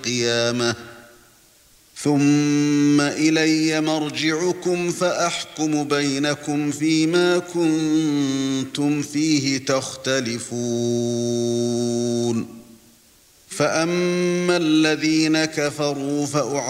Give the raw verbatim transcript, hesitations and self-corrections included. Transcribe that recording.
القيامة ثم إلي مرجعكم فأحكم بينكم فيما كنتم فيه تختلفون فأما الذين كفروا فأعذبهم